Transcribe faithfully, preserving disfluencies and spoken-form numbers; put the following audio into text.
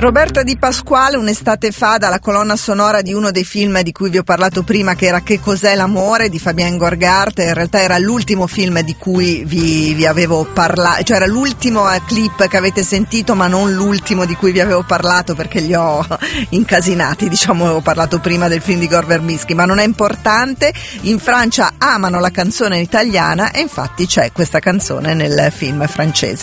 Roberta Di Pasquale, un'estate fa, dalla colonna sonora di uno dei film di cui vi ho parlato prima, che era Che cos'è l'amore di Fabien Gorgart. In realtà era l'ultimo film di cui vi, vi avevo parlato, cioè era l'ultimo clip che avete sentito, ma non l'ultimo di cui vi avevo parlato, perché li ho incasinati, diciamo. Avevo parlato prima del film di Gore Verbinski, ma non è importante. In Francia amano la canzone italiana e infatti c'è questa canzone nel film francese.